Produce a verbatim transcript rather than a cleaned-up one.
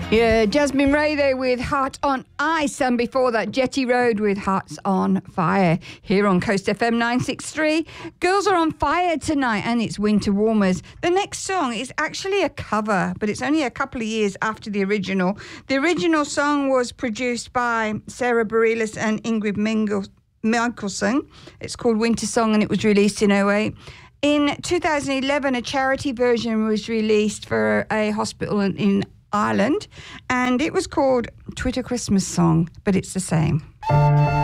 Yeah, Jasmine Ray there with Heart on Ice, and before that, Jetty Road with Hearts on Fire. Here on Coast F M nine sixty-three, girls are on fire tonight, and it's Winter Warmers. The next song is actually a cover, but it's only a couple of years after the original. The original song was produced by Sarah Bareilles and Ingrid Mingel- Michelson. It's called Winter Song, and it was released in oh eight. In two thousand eleven, a charity version was released for a hospital in, in Ireland, and it was called Twitter Christmas Song, but it's the same.